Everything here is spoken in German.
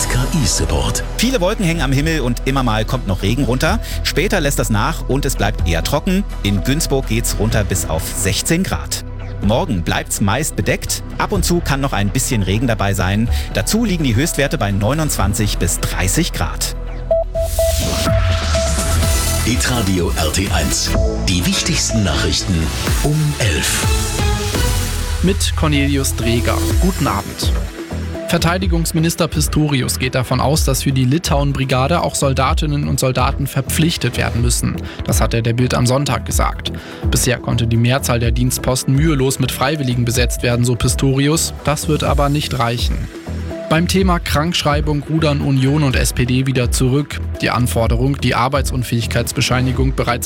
KI-Support. Viele Wolken hängen am Himmel und immer mal kommt noch Regen runter. Später lässt das nach und es bleibt eher trocken. In Günzburg geht's runter bis auf 16 Grad. Morgen bleibt's meist bedeckt. Ab und zu kann noch ein bisschen Regen dabei sein. Dazu liegen die Höchstwerte bei 29 bis 30 Grad. Hitradio RT1. Die wichtigsten Nachrichten um 11. Mit Cornelius Dreger. Guten Abend. Verteidigungsminister Pistorius geht davon aus, dass für die Litauen-Brigade auch Soldatinnen und Soldaten verpflichtet werden müssen. Das hat er der Bild am Sonntag gesagt. Bisher konnte die Mehrzahl der Dienstposten mühelos mit Freiwilligen besetzt werden, so Pistorius. Das wird aber nicht reichen. Beim Thema Krankschreibung rudern Union und SPD wieder zurück. Die Anforderung, die Arbeitsunfähigkeitsbescheinigung bereits